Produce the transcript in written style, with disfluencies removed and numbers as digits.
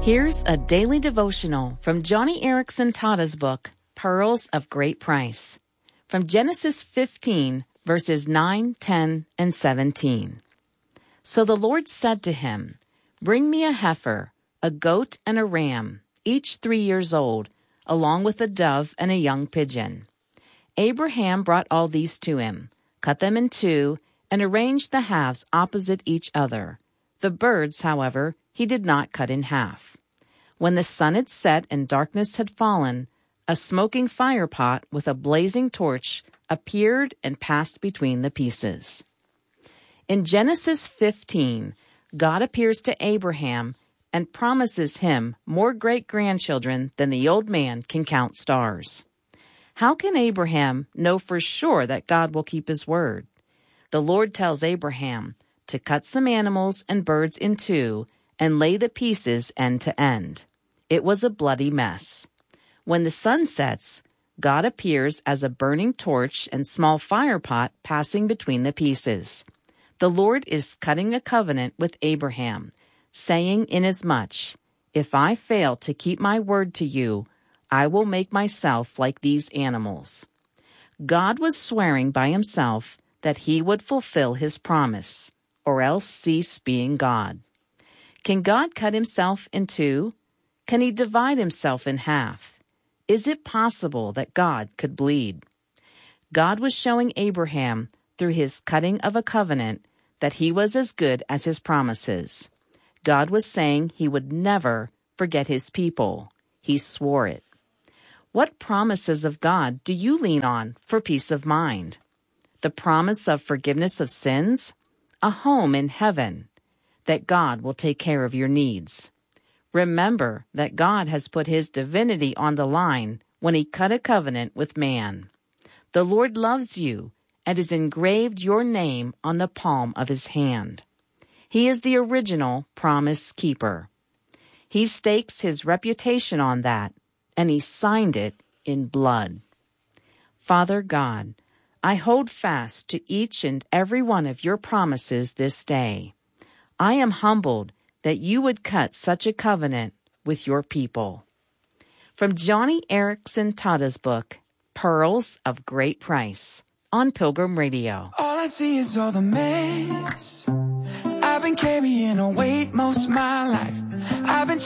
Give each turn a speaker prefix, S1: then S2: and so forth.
S1: Here's a daily devotional from Johnny Erickson Tada's book, Pearls of Great Price, from Genesis 15, verses 9, 10, and 17. So the Lord said to him, "Bring me a heifer, a goat and a ram, each 3 years old, along with a dove and a young pigeon." Abraham brought all these to him, cut them in two, and arranged the halves opposite each other. The birds, however, he did not cut in half. When the sun had set and darkness had fallen, a smoking firepot with a blazing torch appeared and passed between the pieces. In Genesis 15, God appears to Abraham and promises him more great-grandchildren than the old man can count stars. How can Abraham know for sure that God will keep his word? The Lord tells Abraham to cut some animals and birds in two and lay the pieces end to end. It was a bloody mess. When the sun sets, God appears as a burning torch and small firepot passing between the pieces. The Lord is cutting a covenant with Abraham, saying inasmuch, "If I fail to keep my word to you, I will make myself like these animals." God was swearing by himself that he would fulfill his promise, or else cease being God. Can God cut himself in two? Can he divide himself in half? Is it possible that God could bleed? God was showing Abraham, through his cutting of a covenant, that he was as good as his promises. God was saying he would never forget his people. He swore it. What promises of God do you lean on for peace of mind? The promise of forgiveness of sins? A home in heaven? That God will take care of your needs? Remember that God has put his divinity on the line when he cut a covenant with man. The Lord loves you and has engraved your name on the palm of his hand. He is the original promise keeper. He stakes his reputation on that, and he signed it in blood. Father God, I hold fast to each and every one of your promises this day. I am humbled that you would cut such a covenant with your people. From Johnny Erickson Tada's book, Pearls of Great Price, on Pilgrim Radio.
S2: All I see is all the mess. I've been carrying a weight most of my life. I've been